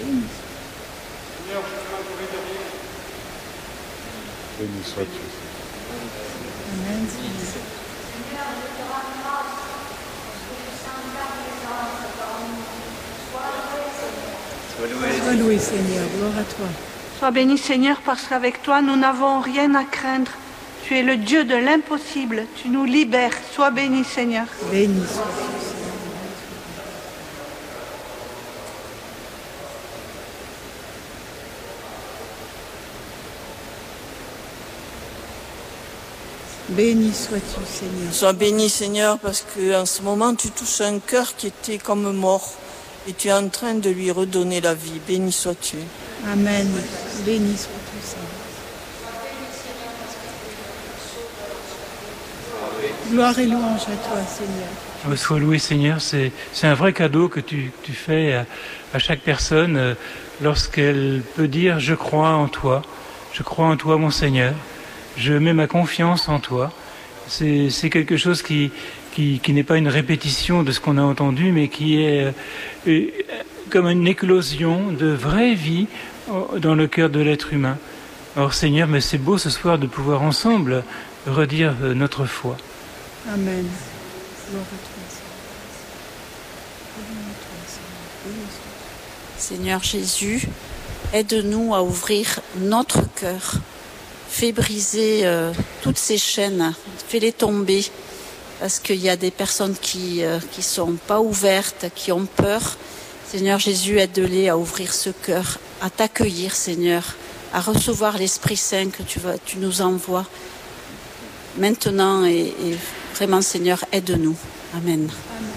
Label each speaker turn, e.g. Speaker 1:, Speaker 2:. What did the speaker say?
Speaker 1: Béni sois-tu.
Speaker 2: Amen. Sois loué, Seigneur. Gloire à toi.
Speaker 3: Sois béni, Seigneur, parce qu'avec toi, nous n'avons rien à craindre. Tu es le Dieu de l'impossible. Tu nous libères. Sois béni, Seigneur.
Speaker 2: Béni sois-tu. Béni sois-tu, Seigneur.
Speaker 4: Sois béni, Seigneur, parce qu'en ce moment, tu touches un cœur qui était comme mort et tu es en train de lui redonner la vie. Béni sois-tu.
Speaker 2: Amen. Béni sois-tu, Seigneur. Gloire et louange à toi, Seigneur.
Speaker 5: Sois loué, Seigneur. C'est un vrai cadeau que tu fais à chaque personne lorsqu'elle peut dire « Je crois en toi. Je crois en toi, mon Seigneur. Je mets ma confiance en toi. » C'est quelque chose qui n'est pas une répétition de ce qu'on a entendu, mais qui est comme une éclosion de vraie vie dans le cœur de l'être humain. Alors Seigneur, mais c'est beau ce soir de pouvoir ensemble redire notre foi.
Speaker 2: Amen. Gloire à toi,
Speaker 6: Seigneur Jésus, aide-nous à ouvrir notre cœur. Fais briser toutes ces chaînes, fais-les tomber, parce qu'il y a des personnes qui sont pas ouvertes, qui ont peur. Seigneur Jésus, aide-les à ouvrir ce cœur, à t'accueillir, Seigneur, à recevoir l'Esprit Saint que tu nous envoies maintenant et vraiment, Seigneur, aide-nous. Amen.
Speaker 2: Amen.